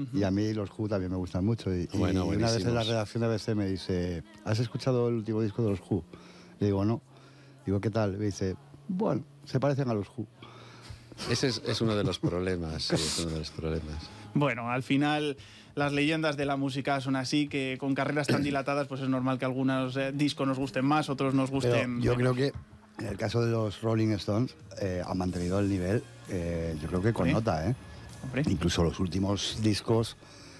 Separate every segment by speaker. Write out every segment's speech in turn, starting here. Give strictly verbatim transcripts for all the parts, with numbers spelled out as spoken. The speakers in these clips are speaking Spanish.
Speaker 1: uh-huh. y a mí los Who también me gustan mucho. Y,
Speaker 2: bueno,
Speaker 1: y una vez en la redacción de A B C me dice, ¿has escuchado el último disco de los Who? Le digo, no. Digo, ¿qué tal? Me dice, bueno, se parecen a los Who.
Speaker 2: Ese es, es uno de los problemas, sí, es uno de los problemas.
Speaker 3: Bueno, al final las leyendas de la música son así, que con carreras tan dilatadas pues es normal que algunos eh, discos nos gusten más, otros nos gusten
Speaker 1: Pero yo
Speaker 3: menos.
Speaker 1: creo que en el caso de los Rolling Stones eh, han mantenido el nivel, eh, yo creo que con
Speaker 3: ¿Sí?
Speaker 1: nota, ¿eh?
Speaker 3: Hombre.
Speaker 1: Incluso los últimos discos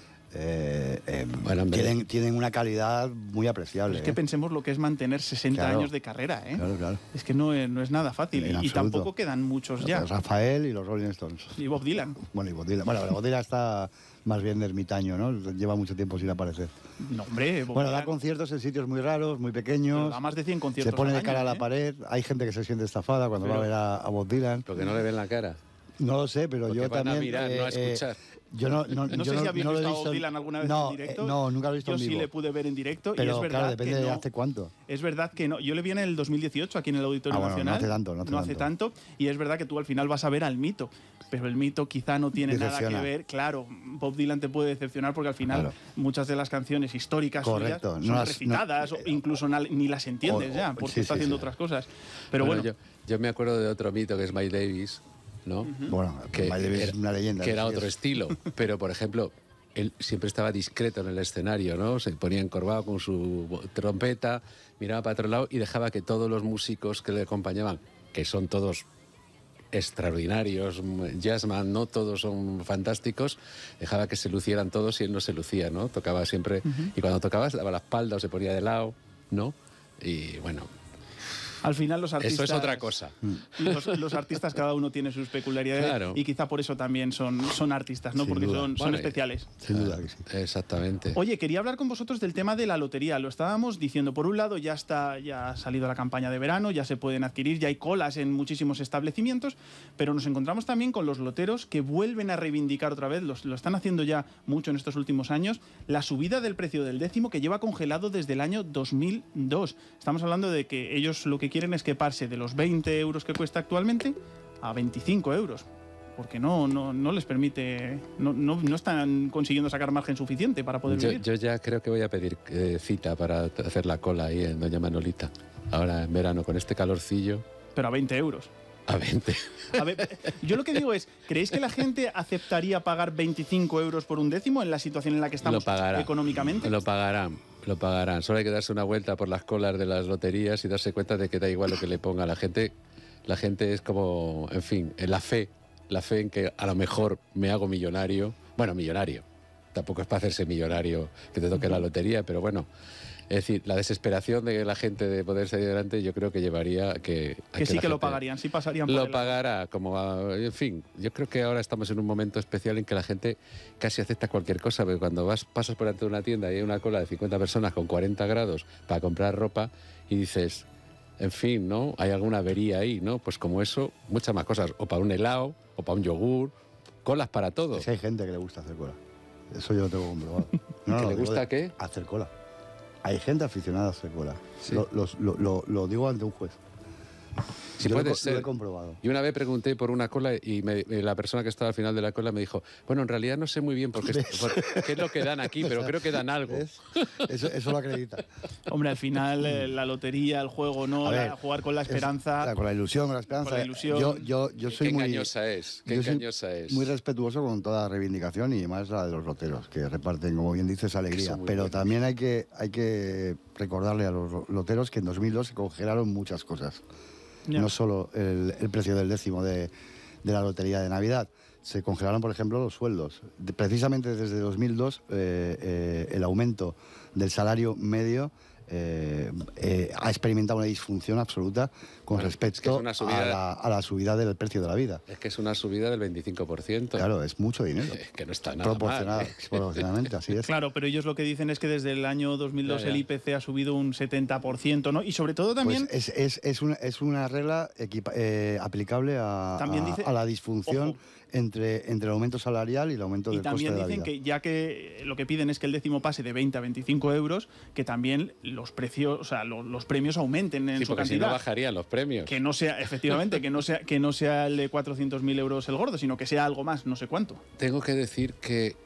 Speaker 1: eh, eh,
Speaker 2: bueno,
Speaker 1: tienen, tienen una calidad muy apreciable.
Speaker 3: Es que
Speaker 1: ¿eh?
Speaker 3: pensemos lo que es mantener sesenta
Speaker 1: Claro.
Speaker 3: años de carrera, ¿eh?
Speaker 1: Claro, claro.
Speaker 3: Es que no es, no es nada fácil.
Speaker 1: En
Speaker 3: Y
Speaker 1: absoluto.
Speaker 3: tampoco quedan muchos ya.
Speaker 1: Los Rafael y los Rolling Stones.
Speaker 3: Y Bob Dylan.
Speaker 1: Bueno, y Bob Dylan. Bueno, Bob Dylan está más bien de ermitaño, ¿no? Lleva mucho tiempo sin aparecer.
Speaker 3: No, hombre, Bob
Speaker 1: Bueno,
Speaker 3: Dylan,
Speaker 1: da conciertos en sitios muy raros, muy pequeños.
Speaker 3: pero da más de cien conciertos
Speaker 1: Se pone
Speaker 3: al
Speaker 1: de cara
Speaker 3: año,
Speaker 1: a la
Speaker 3: ¿eh?
Speaker 1: pared. Hay gente que se siente estafada cuando
Speaker 3: Pero-
Speaker 1: va a ver a, a Bob Dylan.
Speaker 2: Porque no le ven la cara.
Speaker 1: No lo sé, pero
Speaker 2: Porque
Speaker 1: yo
Speaker 2: van a
Speaker 1: también...
Speaker 2: mirar, no a escuchar.
Speaker 1: yo no, no,
Speaker 3: No
Speaker 1: yo
Speaker 3: sé si habéis
Speaker 1: no lo he
Speaker 3: visto a Bob Dylan alguna vez
Speaker 1: no,
Speaker 3: en directo.
Speaker 1: eh, no, nunca lo he visto
Speaker 3: Yo
Speaker 1: en
Speaker 3: sí
Speaker 1: vivo.
Speaker 3: le pude ver en directo
Speaker 1: Pero
Speaker 3: y es verdad
Speaker 1: claro, depende
Speaker 3: que
Speaker 1: de
Speaker 3: no,
Speaker 1: hace cuánto.
Speaker 3: Es verdad que no. Yo le vi en el dos mil dieciocho aquí en el Auditorio
Speaker 1: Ah, bueno, no
Speaker 3: Nacional.
Speaker 1: hace tanto, no hace
Speaker 3: tanto. Y es verdad que tú al final vas a ver al mito. Pero el mito quizá no tiene nada que
Speaker 1: Decepciona.
Speaker 3: ver. Claro, Bob Dylan te puede decepcionar porque al final
Speaker 1: Claro.
Speaker 3: muchas de las canciones históricas
Speaker 1: Correcto,
Speaker 3: suyas
Speaker 1: no
Speaker 3: son
Speaker 1: las-
Speaker 3: recitadas
Speaker 1: no-
Speaker 3: o incluso na- ni las entiendes
Speaker 1: o- o-
Speaker 3: ya porque
Speaker 1: sí,
Speaker 3: está
Speaker 1: sí,
Speaker 3: haciendo
Speaker 1: sí.
Speaker 3: otras cosas. Pero bueno,
Speaker 2: yo, yo me acuerdo de otro mito que es Miles Davis, ¿no?
Speaker 1: Bueno,
Speaker 2: que
Speaker 1: Miles Davis
Speaker 2: era,
Speaker 1: es una leyenda.
Speaker 2: que era
Speaker 1: sí
Speaker 2: otro
Speaker 1: es.
Speaker 2: estilo, pero por ejemplo, él siempre estaba discreto en el escenario, ¿no? Se ponía encorvado con su bo- trompeta, miraba para otro lado y dejaba que todos los músicos que le acompañaban, que son todos extraordinarios, jazzman, no todos son fantásticos, dejaba que se lucieran todos y él no se lucía, ¿no? Tocaba siempre, y cuando tocaba se daba la espalda o se ponía de lado, ¿no? Y bueno,
Speaker 3: al final los artistas...
Speaker 2: eso es otra cosa.
Speaker 3: Los, los artistas cada uno tiene sus peculiaridades
Speaker 2: Claro.
Speaker 3: y quizá por eso también son, son artistas, ¿no?
Speaker 1: Sin
Speaker 3: Porque
Speaker 1: duda.
Speaker 3: son, son
Speaker 2: Bueno,
Speaker 3: especiales.
Speaker 1: Sin duda que sí.
Speaker 2: Exactamente.
Speaker 3: Oye, quería hablar con vosotros del tema de la lotería. Lo estábamos diciendo. Por un lado, ya está, ya ha salido la campaña de verano, ya se pueden adquirir, ya hay colas en muchísimos establecimientos, pero nos encontramos también con los loteros que vuelven a reivindicar otra vez, los, lo están haciendo ya mucho en estos últimos años, la subida del precio del décimo que lleva congelado desde el año dos mil dos. Estamos hablando de que ellos lo que quieren es queparse de los veinte euros que cuesta actualmente a veinticinco euros. Porque no, no, no les permite, no, no, no están consiguiendo sacar margen suficiente para poder
Speaker 2: Yo,
Speaker 3: vivir.
Speaker 2: yo ya creo que voy a pedir eh, cita para t- hacer la cola ahí en Doña Manolita. Ahora en verano, con este calorcillo,
Speaker 3: Pero a veinte euros.
Speaker 2: a veinte.
Speaker 3: A ver, yo lo que digo es, ¿creéis que la gente aceptaría pagar veinticinco euros por un décimo en la situación en la que estamos
Speaker 2: Lo pagará.
Speaker 3: económicamente?
Speaker 2: Lo pagarán, lo pagarán. Solo hay que darse una vuelta por las colas de las loterías y darse cuenta de que da igual lo que le ponga. La gente, la gente es como, en fin, en la fe, la fe en que a lo mejor me hago millonario. Bueno, millonario. Tampoco es para hacerse millonario que te toque la lotería, pero bueno. Es decir, la desesperación de la gente de poder salir adelante yo creo que llevaría a que... a
Speaker 3: que sí
Speaker 2: la
Speaker 3: que lo
Speaker 2: gente
Speaker 3: pagarían, sí pasarían por
Speaker 2: Lo
Speaker 3: el-
Speaker 2: pagará, como a- en fin, yo creo que ahora estamos en un momento especial en que la gente casi acepta cualquier cosa, porque cuando vas pasas por ante de una tienda y hay una cola de cincuenta personas con cuarenta grados para comprar ropa y dices, en fin, ¿no? Hay alguna avería ahí, ¿no? Pues como eso, muchas más cosas, o para un helado, o para un yogur, colas para todo.
Speaker 1: Es que hay gente que le gusta hacer cola. Eso yo lo tengo comprobado. No,
Speaker 2: ¿Que
Speaker 1: no,
Speaker 2: le
Speaker 1: digo
Speaker 2: gusta
Speaker 1: de-
Speaker 2: qué?
Speaker 1: Hacer cola. Hay gente aficionada a hacer cola.
Speaker 2: Sí.
Speaker 1: Lo, los- lo- lo- lo digo ante un juez.
Speaker 2: Si
Speaker 1: Yo lo,
Speaker 2: puede
Speaker 1: he co-
Speaker 2: ser.
Speaker 1: lo he comprobado.
Speaker 2: Y una vez pregunté por una cola y me- eh, la persona que estaba al final de la cola me dijo, bueno, en realidad no sé muy bien por qué, es, por qué es lo que dan aquí, pero creo que dan algo.
Speaker 1: ¿Ves? Eso, eso lo acredita.
Speaker 3: Hombre, al final eh, la lotería, el juego, ¿no?
Speaker 1: A ver,
Speaker 3: La- jugar con la
Speaker 1: Es-
Speaker 3: esperanza.
Speaker 1: claro, con la ilusión, con la esperanza.
Speaker 3: Con la ilusión.
Speaker 1: Yo, yo, yo soy
Speaker 2: Qué
Speaker 1: muy,
Speaker 2: engañosa es, qué
Speaker 1: yo soy
Speaker 2: engañosa es.
Speaker 1: muy respetuoso con toda reivindicación y más la de los loteros, que reparten, como bien dices,
Speaker 2: Que
Speaker 1: alegría.
Speaker 2: son muy
Speaker 1: Pero
Speaker 2: buenos.
Speaker 1: también hay que, hay que recordarle a los loteros que en dos mil dos se congelaron muchas cosas.
Speaker 3: Ya.
Speaker 1: No solo el, el precio del décimo de, de la lotería de Navidad. Se congelaron, por ejemplo, los sueldos. De- precisamente desde dos mil dos, eh, eh, el aumento del salario medio eh, eh, ha experimentado una disfunción absoluta con
Speaker 2: Bueno,
Speaker 1: respecto
Speaker 2: es que es una subida-
Speaker 1: a, la, a la subida del precio de la vida.
Speaker 2: Es que es una subida del veinticinco por ciento.
Speaker 1: Claro, es mucho dinero.
Speaker 2: Es que no está nada
Speaker 1: Proporcional,
Speaker 2: mal. ¿eh?
Speaker 1: proporcionalmente, así es.
Speaker 3: Claro, pero ellos lo que dicen es que desde el año dos mil dos
Speaker 2: Ya, ya.
Speaker 3: el I P C ha subido un setenta por ciento, ¿no? Y sobre todo también...
Speaker 1: Pues es, es, es, una, es una regla equipa- eh, aplicable a,
Speaker 3: También
Speaker 1: a-
Speaker 3: dice-
Speaker 1: a la disfunción
Speaker 3: ojo.
Speaker 1: entre, entre el aumento salarial y el aumento
Speaker 3: Y
Speaker 1: del coste
Speaker 3: también
Speaker 1: de la
Speaker 3: dicen
Speaker 1: vida.
Speaker 3: que ya que lo que piden es que el décimo pase de veinte a veinticinco euros, que también los precios, o sea, lo- los premios aumenten en
Speaker 2: Sí,
Speaker 3: su
Speaker 2: porque si
Speaker 3: cantidad.
Speaker 2: no bajarían los premios.
Speaker 3: Que no sea, efectivamente, que no sea, que no sea el de cuatrocientos mil euros el gordo, sino que sea algo más, no sé cuánto.
Speaker 2: Tengo que decir que